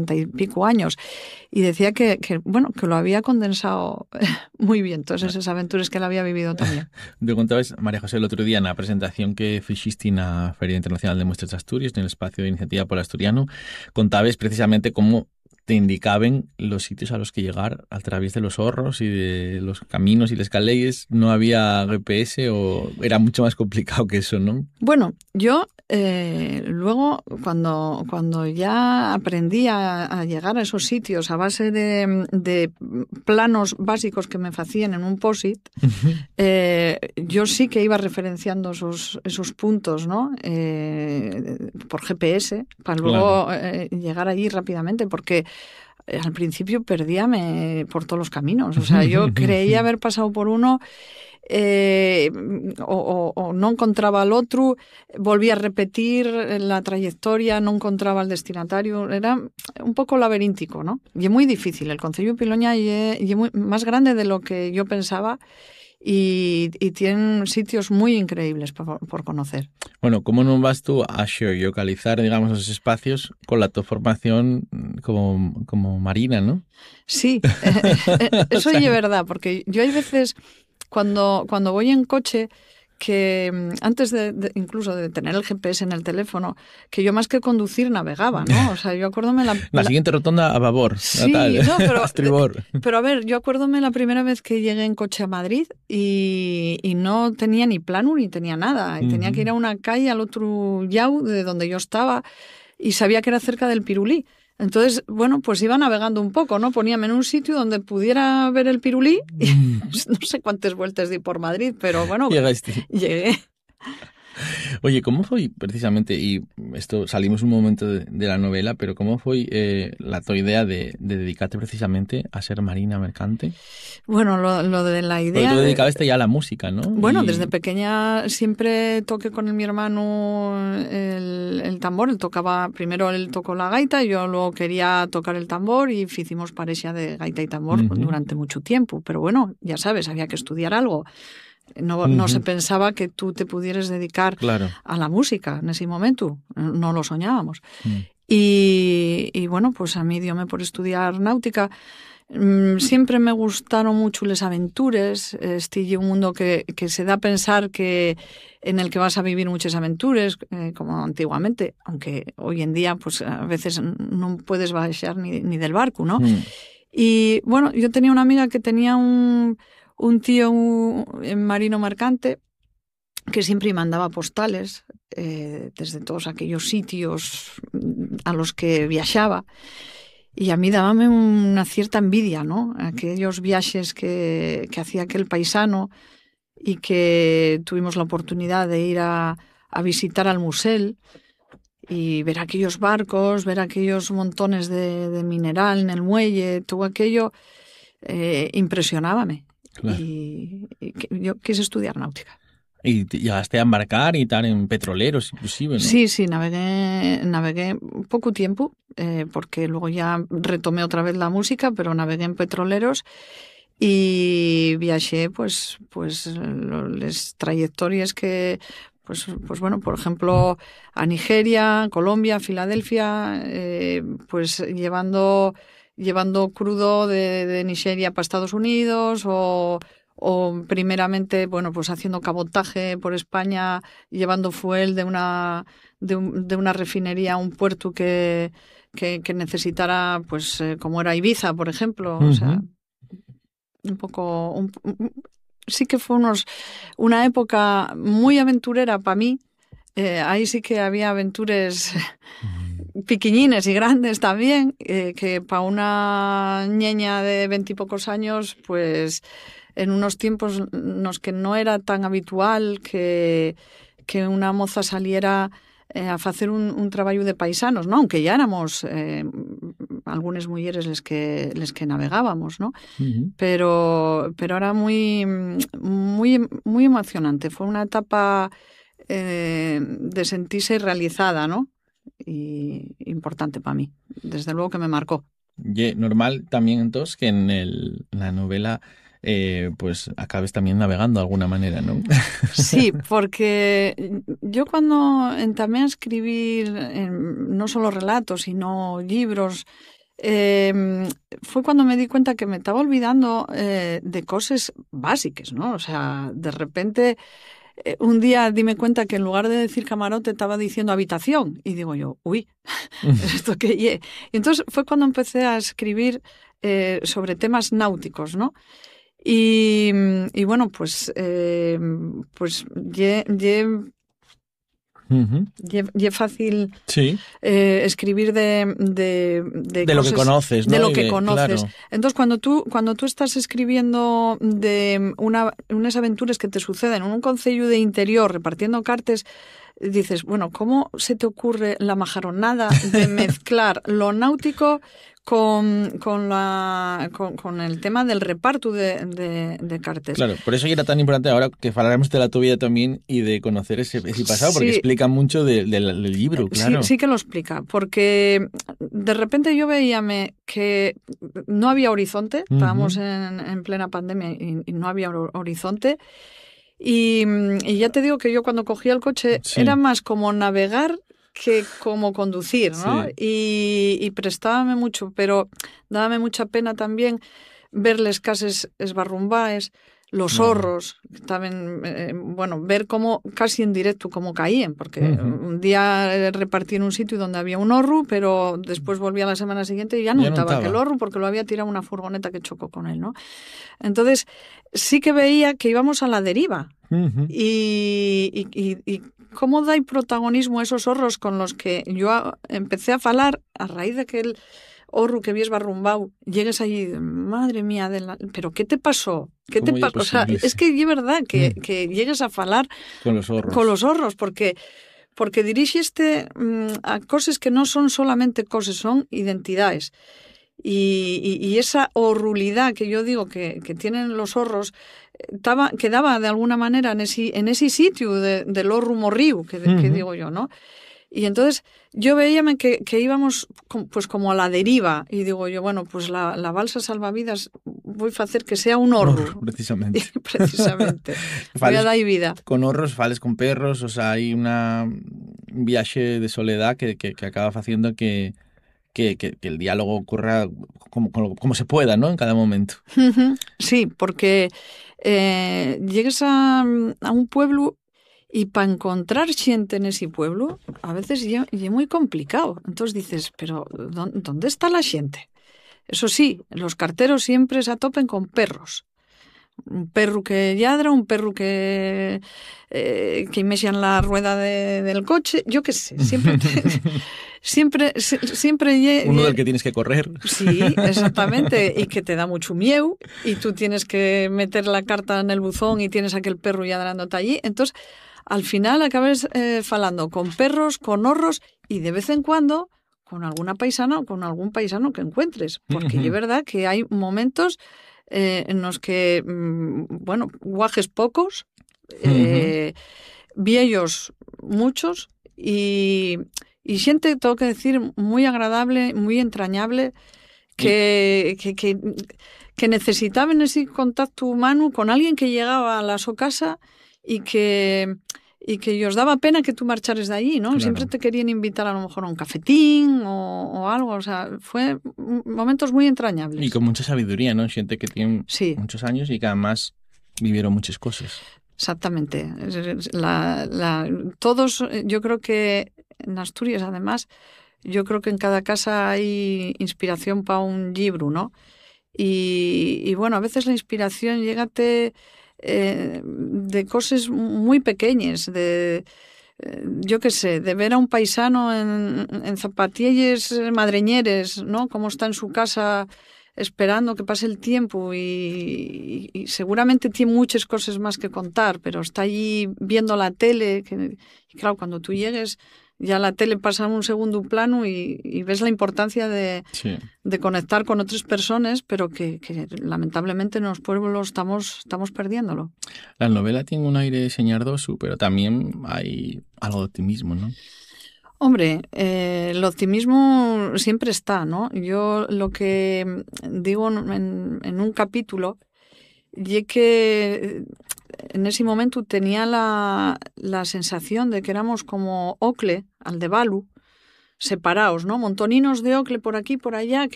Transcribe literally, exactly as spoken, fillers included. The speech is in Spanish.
setenta y pico años, y decía que, que bueno, que lo había condensado muy bien, todas esas aventuras que él había vivido también. Te contabas, María José, el otro día en la presentación que fixiste en la Feria Internacional de Muestras de Asturias, en el espacio de Iniciativa por Asturiano, contabas precisamente cómo te indicaban los sitios a los que llegar a través de los horros y de los caminos y las calles. No había G P S o era mucho más complicado que eso, ¿no? Bueno, yo eh, luego cuando, cuando ya aprendí a, a llegar a esos sitios a base de, de planos básicos que me hacían en un post-it, eh, yo sí que iba referenciando esos, esos puntos, ¿no? Eh, por G P S, para luego claro. eh, llegar allí rápidamente, porque al principio perdíame por todos los caminos. O sea, yo creía haber pasado por uno eh, o, o, o no encontraba al otro, volvía a repetir la trayectoria, no encontraba al destinatario. Era un poco laberíntico, ¿no? Y es muy difícil. El Concello de Piloña es, es muy, más grande de lo que yo pensaba. Y, y tienen sitios muy increíbles por, por conocer. Bueno, ¿cómo no vas tú a geolocalizar, digamos, esos espacios con la tu formación como, como marina, ¿no? Sí, eso es verdad, porque yo hay veces cuando, cuando voy en coche, que antes de, de incluso de tener el G P S en el teléfono, que yo más que conducir navegaba, ¿no? O sea, yo acuérdome la... La, la siguiente rotonda a babor. Sí, tal, no, pero... a estribor. Pero a ver, yo acuérdome la primera vez que llegué en coche a Madrid y, y no tenía ni plano ni tenía nada. Y uh-huh. Tenía que ir a una calle al otro lado de donde yo estaba y sabía que era cerca del Pirulí. Entonces, bueno, pues iba navegando un poco, ¿no? Poníame en un sitio donde pudiera ver el Pirulí. Mm. No sé cuántas vueltas di por Madrid, pero bueno, llegaste. Llegué. Oye, ¿cómo fue precisamente, y esto salimos un momento de, de la novela, pero cómo fue eh, la tu idea de, de dedicarte precisamente a ser marina mercante? Bueno, lo, lo de la idea... Porque tú dedicaste ya a la música, ¿no? Bueno, y... desde pequeña siempre toqué con mi hermano el, el tambor. Él tocaba, primero él tocó la gaita y yo luego quería tocar el tambor y hicimos pareja de gaita y tambor uh-huh. durante mucho tiempo. Pero bueno, ya sabes, había que estudiar algo. No, uh-huh. no se pensaba que tú te pudieras dedicar claro. a la música en ese momento. No lo soñábamos. Uh-huh. Y, y bueno, pues a mí diome por estudiar náutica. Siempre me gustaron mucho las aventuras. Este un mundo que, que se da a pensar que en el que vas a vivir muchas aventuras, eh, como antiguamente, aunque hoy en día pues a veces no puedes bajar ni, ni del barco, ¿no? Uh-huh. Y bueno, yo tenía una amiga que tenía un... un tío un marino mercante que siempre mandaba postales eh, desde todos aquellos sitios a los que viajaba y a mí dábame una cierta envidia, ¿no? Aquellos viajes que, que hacía aquel paisano y que tuvimos la oportunidad de ir a, a visitar al Musel y ver aquellos barcos, ver aquellos montones de, de mineral en el muelle, todo aquello eh, impresionábame. Claro. Y, y yo quise estudiar náutica. ¿Y llegaste a embarcar y tal en petroleros inclusive, no? Sí, sí, navegué, navegué poco tiempo, eh, porque luego ya retomé otra vez la música, pero navegué en petroleros y viajé, pues, pues las trayectorias que, pues, pues bueno, por ejemplo, a Nigeria, Colombia, Filadelfia, eh, pues llevando... llevando crudo de, de Nigeria para Estados Unidos o, o primeramente, bueno, pues haciendo cabotaje por España, llevando fuel de una, de, un, de una refinería a un puerto que, que, que necesitara, pues eh, como era Ibiza, por ejemplo. Uh-huh. O sea, un poco... Un, un, sí que fue unos, una época muy aventurera para mí. Eh, ahí sí que había aventuras... piquiñines y grandes también, eh, que para una ñeña de veintipocos años, pues en unos tiempos en los que no era tan habitual que, que una moza saliera eh, a hacer un, un trabajo de paisanos, ¿no? Aunque ya éramos eh, algunas mujeres les que, les que navegábamos, ¿no? Uh-huh. Pero, pero era muy, muy, muy emocionante. Fue una etapa eh, de sentirse realizada, ¿no? Y importante para mí, desde luego que me marcó. Y normal también entonces que en el, la novela eh, pues acabes también navegando de alguna manera, ¿no? Sí, porque yo cuando entamé a escribir eh, no solo relatos, sino libros, eh, fue cuando me di cuenta que me estaba olvidando eh, de cosas básicas, ¿no? O sea, de repente, eh, un día dime cuenta que en lugar de decir camarote estaba diciendo habitación. Y digo yo, uy, ¿esto qué ye? Y entonces fue cuando empecé a escribir eh, sobre temas náuticos, ¿no? Y, y bueno, pues, eh, pues ye, ye, Uh-huh. ye, ye fácil Sí. eh, escribir de, de, de, De lo cosas, que conoces, ¿no? de lo Y que de- conoces. claro. Entonces, cuando tú, cuando tú estás escribiendo de una, unas aventuras que te suceden en un concello de interior repartiendo cartes, dices, bueno, ¿cómo se te ocurre la majaronada de mezclar lo náutico con, con, la, con, con el tema del reparto de, de, de cartes? Claro, por eso era tan importante ahora que hablaremos de la tu vida también y de conocer ese, ese pasado, porque Sí. explica mucho de- de la- del libro, claro. Sí, sí que lo explica, porque de repente yo veíame que no había horizonte, Ujú. estábamos en, en plena pandemia y, y no había hor- horizonte, y, y ya te digo que yo cuando cogía el coche Sí. era más como navegar que como conducir, ¿no? Sí. Y, y prestábame mucho, pero dábame mucha pena también ver les cases esbarrumbaes, los Claro. horros, estaban, eh, bueno, ver cómo, casi en directo, cómo caían, porque Ujú. un día eh, repartí en un sitio donde había un horro, pero después volví a la semana siguiente y ya no Ya no estaba estaba. aquel horro porque lo había tirado una furgoneta que chocó con él, ¿no? Entonces, sí que veía que íbamos a la deriva. Ujú. Y, y, y, y cómo dai protagonismo a esos horros con los que yo a, empecé a falar a raíz de que el horro que vies barrumbau, llegues allí, madre mía, de la, pero ¿qué te pasó? ¿Qué te ¿Cómo es pasó? O sea, posible? es que es verdad que, Mm. que llegues a falar Con los horros. con los horros, porque porque dirixiste mm, a cosas que no son solamente cosas, son identidades. Y, y, y esa horrulidad que yo digo que, que tienen los horros estaba, quedaba de alguna manera en ese, en ese sitio de, del horro morrío, que, que Ujú. digo yo, ¿no? Y entonces yo veíame que, que íbamos com- pues como a la deriva y digo yo, bueno, pues la, la balsa salvavidas voy a hacer que sea un horro. Horro, precisamente. Precisamente. Voy a Fales dar vida. con horros, fales con perros, o sea, hay una, un viaje de soledad que, que, que acaba haciendo que, que, que, que el diálogo ocurra como, como, como se pueda, ¿no? En cada momento. Sí, porque eh, llegues a, a un pueblo y para encontrar xente en ese pueblo a veces es muy complicado. Entonces dices, pero ¿dó- ¿dónde está la xente? Eso sí, los carteros siempre se atopen con perros. Un perro que lladra, un perro que, eh, que mexan la rueda de- del coche, yo qué sé, siempre, te- siempre, si- siempre lle- Uno lle- del que tienes que correr. Sí, exactamente, y que te da mucho miedo y tú tienes que meter la carta en el buzón y tienes aquel perro lladrándote allí. Entonces, al final acabas eh, falando con perros, con horros y de vez en cuando con alguna paisana o con algún paisano que encuentres, porque Ujú. es verdad que hay momentos eh, en los que, mm, bueno, guajes pocos, eh, viellos muchos y, y xente, tengo que decir, muy agradable, muy entrañable, que, que, que, que necesitaban ese contacto humano con alguien que llegaba a la su casa y que, y que os daba pena que tú marchares de allí, ¿no? Claro. Siempre te querían invitar a lo mejor a un cafetín o, o algo, o sea, fue momentos muy entrañables. Y con mucha sabiduría, ¿no? Gente que tiene Sí. muchos años y que además vivieron muchas cosas. Exactamente. La, la, todos, yo creo que en Asturias, además, yo creo que en cada casa hay inspiración para un libro, ¿no? Y, y bueno, a veces la inspiración llegate eh, de cosas muy pequeñas, de, eh, yo qué sé, de ver a un paisano en, en zapatillas madreñeres, ¿no? Cómo está en su casa esperando que pase el tiempo y, y, y seguramente tiene muchas cosas más que contar, pero está allí viendo la tele, que, y claro, cuando tú llegues ya la tele pasa a un segundo plano y, y ves la importancia de, Sí. de conectar con otras personas, pero que, que lamentablemente en los pueblos estamos, estamos perdiéndolo. La novela tiene un aire señardoso, pero también hay algo de optimismo, ¿no? Hombre, eh, el optimismo siempre está, ¿no? Yo lo que digo en, en un capítulo y que en ese momento tenía la, la sensación de que éramos como Ocle, Aldebalu, separados, ¿no? Montoninos de Ocle por aquí, por allá, que